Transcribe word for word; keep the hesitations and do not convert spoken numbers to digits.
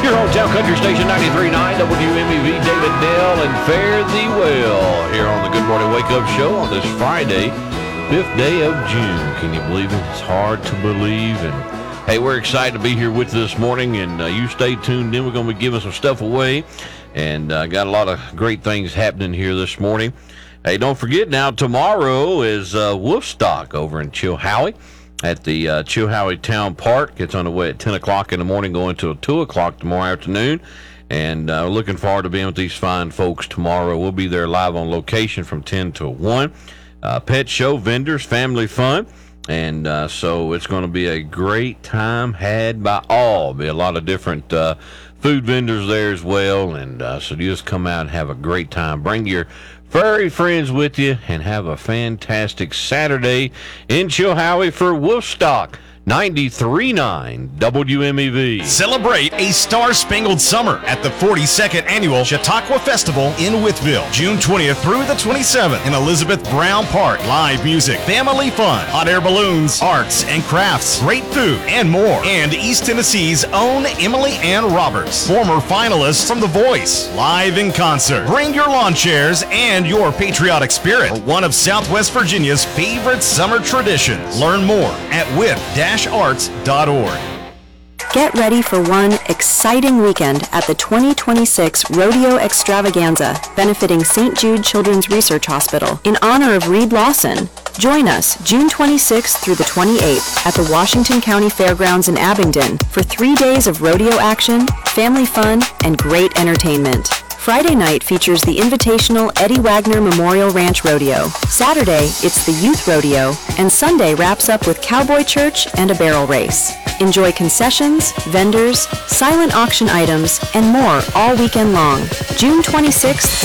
Your hometown country station, ninety-three point nine W M E V, David Dell, and fare thee well here on the Good Morning Wake Up Show on this Friday, fifth day of June. Can you believe it? It's hard to believe. And hey, we're excited to be here with you this morning, and uh, you stay tuned in. We're going to be giving some stuff away, and uh, got a lot of great things happening here this morning. Hey, don't forget now, tomorrow is uh, Woofstock over in Chilhowie at the uh, Chilhowie Town Park. It's on the way at ten o'clock in the morning, going till two o'clock tomorrow afternoon. And uh, looking forward to being with these fine folks tomorrow. We'll be there live on location from ten to one. Uh, pet show, vendors, family fun. And uh, so it's going to be a great time had by all. Be a lot of different uh, food vendors there as well. And uh, so you just come out and have a great time. Bring your furry friends with you and have a fantastic Saturday in Chilhowie for Woofstock. ninety-three point nine W M E V. Celebrate a star-spangled summer at the forty-second Annual Chautauqua Festival in Wytheville, June twentieth through the twenty-seventh in Elizabeth Brown Park. Live music, family fun, hot air balloons, arts and crafts, great food, and more. And East Tennessee's own Emily Ann Roberts, former finalist from The Voice, live in concert. Bring your lawn chairs and your patriotic spirit for one of Southwest Virginia's favorite summer traditions. Learn more at with dash arts dot org. Get ready for one exciting weekend at the twenty twenty-six Rodeo Extravaganza, benefiting Saint Jude Children's Research Hospital in honor of Reed Lawson. Join us June twenty-sixth through the twenty-eighth at the Washington County Fairgrounds in Abingdon for three days of rodeo action, family fun, and great entertainment. Friday night features the invitational Eddie Wagner Memorial Ranch Rodeo. Saturday, it's the Youth Rodeo, and Sunday wraps up with Cowboy Church and a barrel race. Enjoy concessions, vendors, silent auction items, and more all weekend long. June twenty-sixth